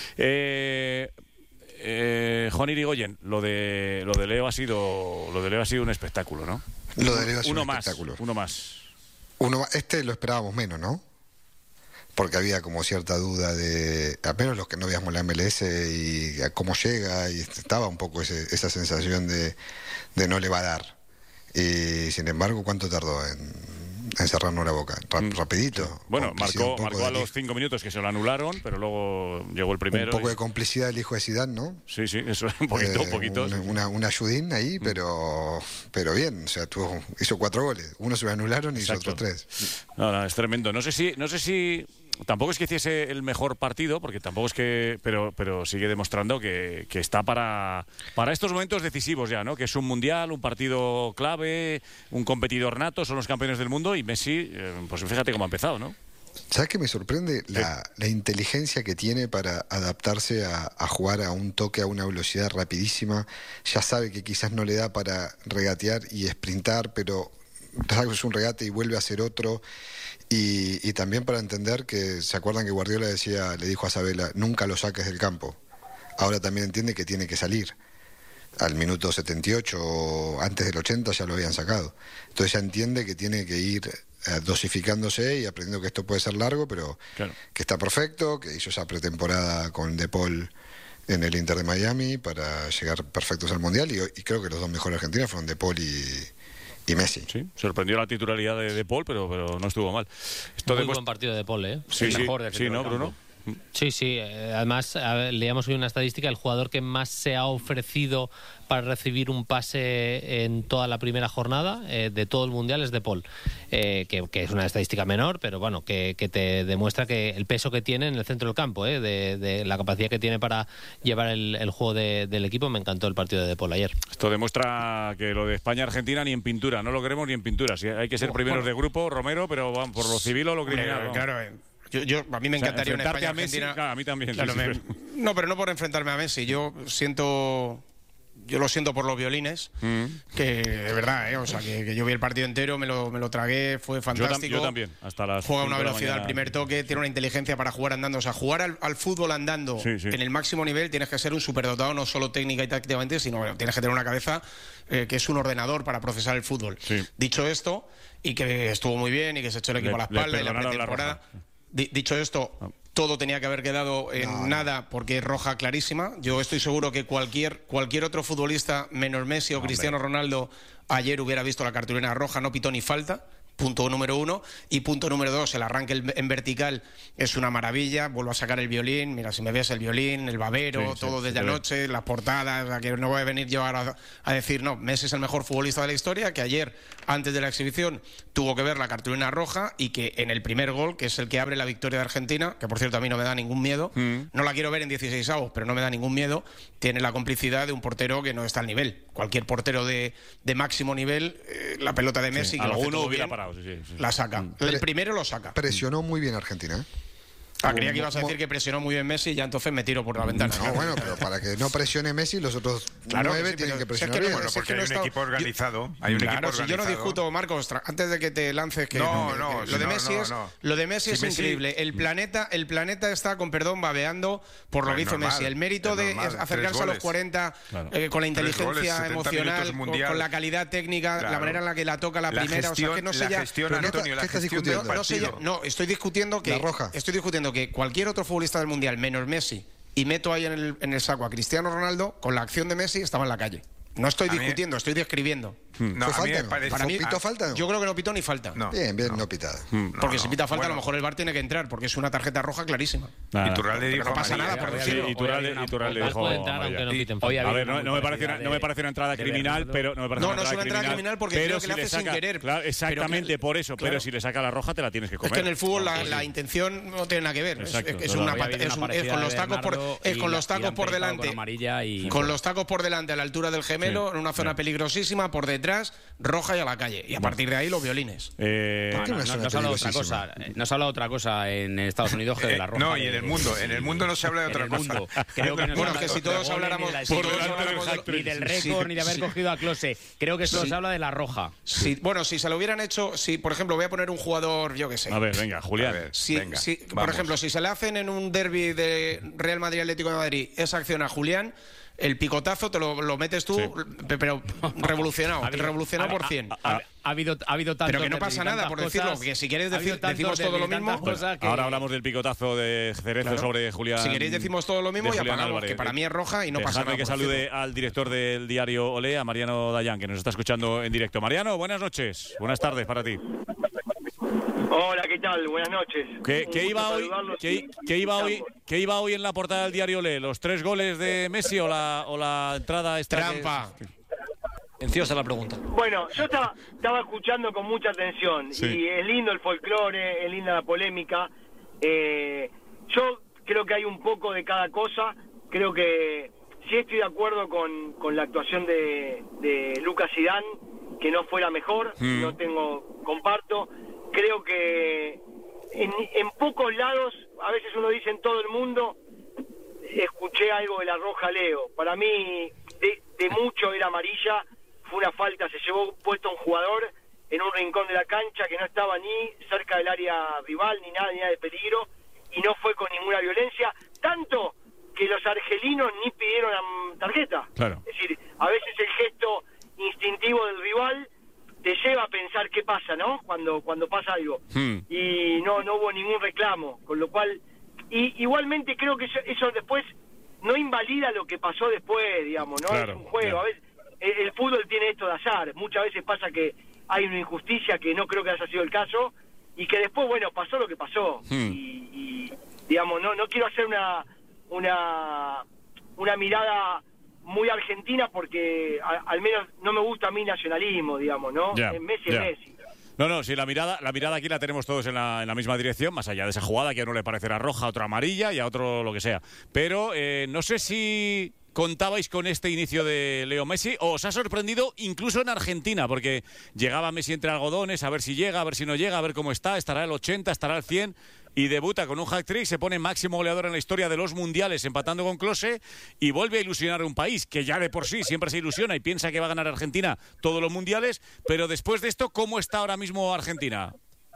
Juan Irigoyen, lo de Leo ha sido un espectáculo, ¿no? Lo de Leo ha sido un espectáculo. Uno más. Este lo esperábamos menos, ¿no? Porque había como cierta duda de, al menos los que no veíamos la MLS, y a cómo llega, y estaba un poco esa sensación de no le va a dar. Y sin embargo, ¿cuánto tardó en cerrarnos la boca? Rapidito. Bueno, marcó a los 5 minutos, que se lo anularon, pero luego llegó el primero. Un poco de complicidad del hijo de Zidane, ¿no? Sí, eso, un poquito. Un ayudín ahí, pero bien. O sea, hizo 4 goles. Uno se lo anularon y hizo otros 3. No, es tremendo. No sé si tampoco es que hiciese el mejor partido, porque tampoco es que, pero sigue demostrando que está para estos momentos decisivos ya, ¿no? Que es un mundial, un partido clave, un competidor nato, son los campeones del mundo, y Messi, pues fíjate cómo ha empezado, ¿no? ¿Sabes qué me sorprende? La inteligencia que tiene para adaptarse a jugar a un toque, a una velocidad rapidísima. Ya sabe que quizás no le da para regatear y sprintar, pero es un regate y vuelve a hacer otro. Y también para entender que, ¿se acuerdan que Guardiola le dijo a Sabela, nunca lo saques del campo? Ahora también entiende que tiene que salir. Al minuto 78 o antes del 80 ya lo habían sacado. Entonces ya entiende que tiene que ir dosificándose y aprendiendo que esto puede ser largo, pero que está perfecto, que hizo esa pretemporada con De Paul en el Inter de Miami para llegar perfectos al Mundial, y creo que los dos mejores argentinos fueron De Paul y Messi. Sí, sorprendió la titularidad de Paul, pero no estuvo mal. Muy buen partido de Paul, ¿eh? Sí, el mejor de ¿no, Bruno? Sí, además leíamos hoy una estadística, el jugador que más se ha ofrecido para recibir un pase en toda la primera jornada de todo el Mundial es De Paul, que es una estadística menor, pero bueno, que te demuestra que el peso que tiene en el centro del campo, de la capacidad que tiene para llevar el juego del equipo. Me encantó el partido de Paul ayer. Esto demuestra que lo de España-Argentina ni en pintura, no lo queremos ni en pintura. Si hay que ser primeros de grupo, Romero, pero vamos, por lo civil o lo criminal. Claro, a mí me encantaría una España-Argentina. Claro, a mí también. Claro, no, pero no por enfrentarme a Messi. Yo lo siento por los violines, que de verdad, o sea, que yo vi el partido entero, me lo tragué, fue fantástico. Yo también, hasta las juega a una velocidad al primer toque, tiene una inteligencia para jugar andando, o sea, jugar al fútbol andando en el máximo nivel tienes que ser un superdotado, no solo técnica y tácticamente, sino tienes que tener una cabeza que es un ordenador para procesar el fútbol. Dicho esto, y que estuvo muy bien y que se echó el equipo a la espalda y la pretemporada. Dicho esto, todo tenía que haber quedado en nada porque es roja clarísima. Yo estoy seguro que cualquier otro futbolista, menos Messi o Cristiano Ronaldo, ayer hubiera visto la cartulina roja, no pitó ni falta. Punto número 1. Y punto número 2, el arranque en vertical es una maravilla. Vuelvo a sacar el violín. Mira, si me ves el violín, el babero, todo desde anoche, las portadas. Que no voy a venir yo ahora a decir, no, Messi es el mejor futbolista de la historia, que ayer, antes de la exhibición, tuvo que ver la cartulina roja y que en el primer gol, que es el que abre la victoria de Argentina, que por cierto a mí no me da ningún miedo, no la quiero ver en 16avos, pero no me da ningún miedo, tiene la complicidad de un portero que no está al nivel. Cualquier portero de máximo nivel, la pelota de Messi, que alguno hubiera bien, parado. La saca. El primero lo saca. Presionó muy bien Argentina, creía que ibas a decir que presionó muy bien Messi y ya entonces me tiro por la ventana. No, bueno, pero para que no presione Messi, los otros 9 tienen que presionar bien. Bueno, porque hay un equipo organizado. Hay un equipo organizado. Yo no discuto, Marcos, antes de que te lances, que lo de Messi es increíble. El planeta está, con perdón, babeando por lo que hizo Messi. El mérito de acercarse a los 40 con la inteligencia emocional, con la calidad técnica, la manera en la que la toca la primera, o sea, que no sé ya. No, estoy discutiendo que cualquier otro futbolista del Mundial, menos Messi, y meto ahí en el saco a Cristiano Ronaldo, con la acción de Messi estaba en la calle. No estoy discutiendo, estoy describiendo. No, para mí ¿pitó falta? Yo creo que no pitó ni falta. Bien, no pitada. Porque si pita falta, a lo mejor el VAR tiene que entrar, porque es una tarjeta roja clarísima. Iturralde dijo, no pasa nada por decirlo. Iturralde dijo, a ver, no me parece una entrada criminal, pero no es una entrada criminal porque creo que le hace sin querer. Exactamente, por eso. Pero si le saca la roja, te la tienes que comer. Es que en el fútbol la intención no tiene nada que ver. Es con los tacos por delante. Con los tacos por delante a la altura del gemelo, en una zona peligrosísima, por detrás, roja y a la calle. Y a partir de ahí los violines. No se habla de otra cosa. No se habla de otra cosa en Estados Unidos que de la roja. No, y en el mundo. En el mundo no se habla de otra cosa. Creo que bueno, que si todos habláramos ni del récord, ni de haber cogido a Klose. Creo que solo se habla de la roja. Bueno, si se lo hubieran hecho, por ejemplo, voy a poner un jugador, yo qué sé. A ver, venga, Julián. Por ejemplo, si se le hacen en un derbi de Real Madrid-Atlético de Madrid esa acción a Julián, el picotazo te lo metes tú, pero revolucionado por 100. Ha habido tanto. Pero que no pasa nada por decirlo, porque si quieres decimos todo lo mismo. Ahora hablamos del picotazo de Cerezo sobre Julián. Si queréis decimos todo lo mismo y apagamos, que para mí es roja y no pasa nada. Que salude al director del diario Olé, a Mariano Dayan, que nos está escuchando en directo. Mariano, buenas noches, buenas tardes para ti. Hola, ¿qué tal? Buenas noches. ¿Qué iba hoy en la portada del diario Olé? ¿Los 3 goles de Messi o la entrada esta? Trampa. Enciosa la pregunta. Bueno, yo estaba escuchando con mucha atención y es lindo el folclore, es linda la polémica. Yo creo que hay un poco de cada cosa. Creo que sí estoy de acuerdo con la actuación de Lucas Zidane, que no fue la mejor. Comparto. Creo que en pocos lados, a veces uno dice en todo el mundo, escuché algo de la roja Leo. Para mí, de mucho era amarilla, fue una falta, se llevó puesto un jugador en un rincón de la cancha que no estaba ni cerca del área rival, ni nada de peligro, y no fue con ninguna violencia, tanto que los argelinos ni pidieron la tarjeta. Claro. Es decir, a veces el gesto instintivo del rival te lleva a pensar qué pasa, ¿no? Cuando pasa algo. Y no hubo ningún reclamo, con lo cual igualmente creo que eso después no invalida lo que pasó después, digamos, ¿no? Claro, es un juego, claro. A veces el fútbol tiene esto de azar, muchas veces pasa que hay una injusticia que no creo que haya sido el caso y que después, bueno, pasó lo que pasó y Digamos, no quiero hacer una mirada muy argentina porque al menos no me gusta a mí nacionalismo, digamos, ¿no? Messi es Messi. No, sí, la mirada aquí la tenemos todos en la misma dirección, más allá de esa jugada que a uno le parecerá roja, a otro amarilla y a otro lo que sea. Pero no sé si contabais con este inicio de Leo Messi o os ha sorprendido incluso en Argentina, porque llegaba Messi entre algodones, a ver si llega, a ver si no llega, a ver cómo está, estará el 80, estará el 100... y debuta con un hat-trick, se pone máximo goleador en la historia de los mundiales empatando con Klose y vuelve a ilusionar a un país que ya de por sí siempre se ilusiona y piensa que va a ganar Argentina todos los mundiales, pero después de esto, ¿cómo está ahora mismo Argentina?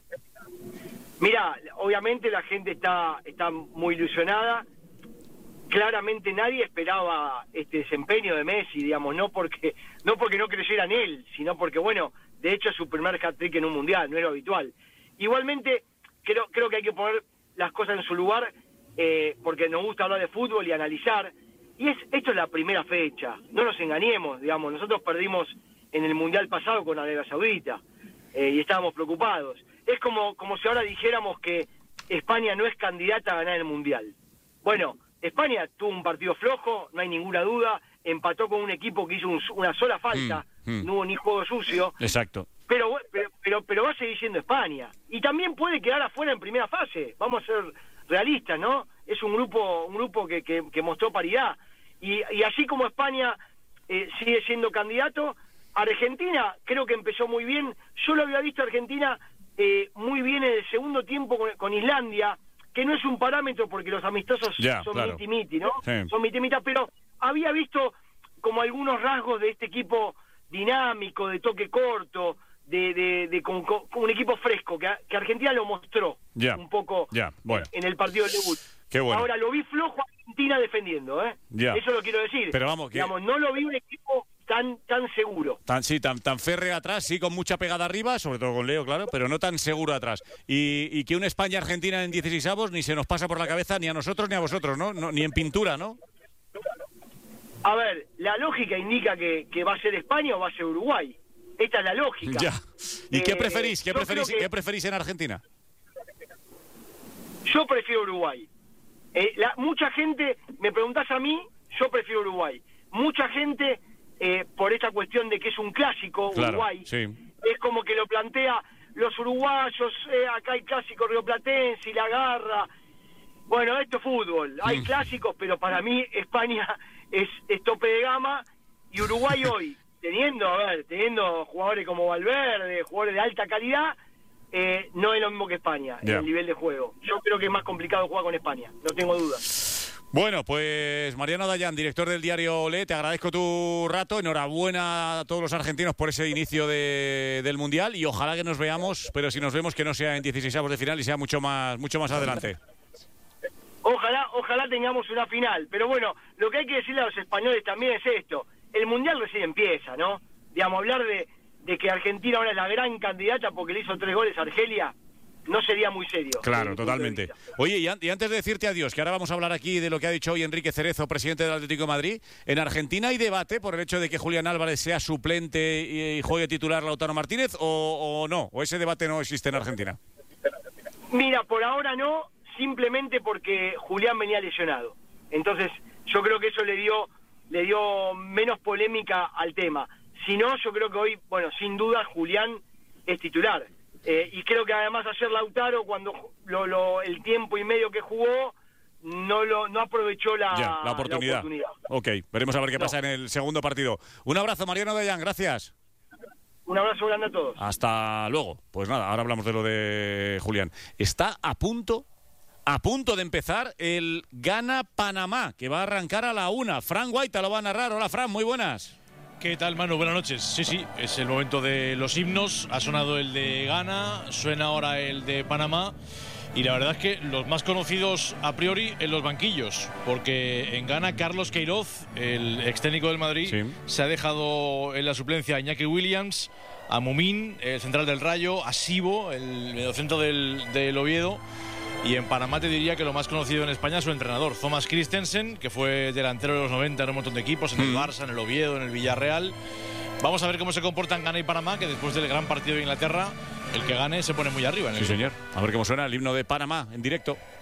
Mira, obviamente la gente está muy ilusionada. Claramente nadie esperaba este desempeño de Messi, digamos, no porque no creyera en él, sino porque, bueno, de hecho es su primer hat-trick en un mundial, no era habitual. Igualmente, creo que hay que poner las cosas en su lugar, porque nos gusta hablar de fútbol y analizar. Y esto es la primera fecha, no nos engañemos, digamos. Nosotros perdimos en el Mundial pasado con Arabia Saudita y estábamos preocupados. Es como si ahora dijéramos que España no es candidata a ganar el Mundial. Bueno, España tuvo un partido flojo, no hay ninguna duda, empató con un equipo que hizo una sola falta, no hubo ni juego sucio. Exacto. Pero va a seguir siendo España. Y también puede quedar afuera en primera fase. Vamos a ser realistas, ¿no? Es un grupo que mostró paridad. Y así como España sigue siendo candidato, Argentina creo que empezó muy bien. Yo lo había visto a Argentina muy bien en el segundo tiempo con Islandia, que no es un parámetro porque los amistosos son claro. miti-miti, ¿no? Sí. Son miti-miti, pero había visto como algunos rasgos de este equipo dinámico, de toque corto, con un equipo fresco, que Argentina lo mostró un poco bueno. En el partido del debut. Qué bueno. Ahora, lo vi flojo a Argentina defendiendo, ¿eh? Eso lo quiero decir. Pero vamos, digamos, no lo vi un equipo tan seguro. Tan férreo atrás, sí, con mucha pegada arriba, sobre todo con Leo, claro, pero no tan seguro atrás. Y que una España-Argentina en 16avos ni se nos pasa por la cabeza ni a nosotros ni a vosotros, ¿no? Ni en pintura, ¿no? A ver, la lógica indica que va a ser España o va a ser Uruguay. Esta es la lógica. Ya. ¿Y qué preferís? ¿Qué preferís en Argentina? Yo prefiero Uruguay. Mucha gente, me preguntás a mí, yo prefiero Uruguay. Mucha gente, por esta cuestión de que es un clásico, claro, Uruguay, sí. Es como que lo plantea los uruguayos, acá hay clásico rioplatense y la garra. Bueno, esto es fútbol, hay clásicos, pero para mí España es tope de gama y Uruguay hoy, teniendo jugadores como Valverde, jugadores de alta calidad, no es lo mismo que España en el nivel de juego. Yo creo que es más complicado jugar con España, no tengo dudas. Bueno, pues Mariano Dayan, director del diario Olé, te agradezco tu rato, enhorabuena a todos los argentinos por ese inicio del Mundial y ojalá que nos veamos, pero si nos vemos que no sea en 16avos de final y sea mucho más adelante. Ojalá tengamos una final, pero bueno, lo que hay que decirle a los españoles también es esto, el Mundial recién empieza, ¿no? Digamos, hablar de que Argentina ahora es la gran candidata porque le hizo 3 goles a Argelia, no sería muy serio. Claro, totalmente. Oye, y antes de decirte adiós, que ahora vamos a hablar aquí de lo que ha dicho hoy Enrique Cerezo, presidente del Atlético de Madrid, ¿en Argentina hay debate por el hecho de que Julián Álvarez sea suplente y juegue titular Lautaro Martínez o no? ¿O ese debate no existe en Argentina? Mira, por ahora no, simplemente porque Julián venía lesionado. Entonces, yo creo que eso le dio menos polémica al tema. Si no, yo creo que hoy, bueno, sin duda Julián es titular. Y creo que además ayer Lautaro, cuando el tiempo y medio que jugó, no aprovechó la oportunidad. Ok, veremos a ver qué pasa en el segundo partido. Un abrazo, Mariano Dayan, gracias. Un abrazo grande a todos. Hasta luego. Pues nada, ahora hablamos de lo de Julián. Está a punto de empezar el Ghana-Panamá, que va a arrancar a la 1. Fran Guaita lo va a narrar. Hola, Fran, muy buenas. ¿Qué tal, Manu? Buenas noches. Sí, es el momento de los himnos. Ha sonado el de Ghana, suena ahora el de Panamá. Y la verdad es que los más conocidos a priori en los banquillos, porque en Ghana Carlos Queiroz, el ex técnico del Madrid, se ha dejado en la suplencia a Iñaki Williams, a Mumín, el central del Rayo, a Sibo, el mediocentro del Oviedo. Y en Panamá te diría que lo más conocido en España es su entrenador, Thomas Christensen, que fue delantero de los 90 en un montón de equipos, en el Barça, en el Oviedo, en el Villarreal. Vamos a ver cómo se comportan Ghana y Panamá, que después del gran partido de Inglaterra, el que gane se pone muy arriba. Sí, señor. A ver cómo suena el himno de Panamá en directo.